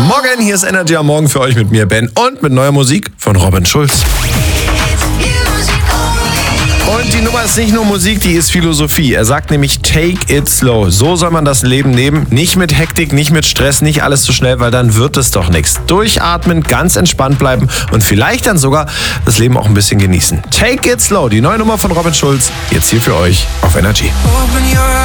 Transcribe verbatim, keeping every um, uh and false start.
Morgen, hier ist Energy am Morgen für euch mit mir, Ben, und mit neuer Musik von Robin Schulz. Und die Nummer ist nicht nur Musik, die ist Philosophie. Er sagt nämlich, take it slow. So soll man das Leben nehmen. Nicht mit Hektik, nicht mit Stress, nicht alles zu schnell, weil dann wird es doch nichts. Durchatmen, ganz entspannt bleiben und vielleicht dann sogar das Leben auch ein bisschen genießen. Take it slow, die neue Nummer von Robin Schulz, jetzt hier für euch auf Energy.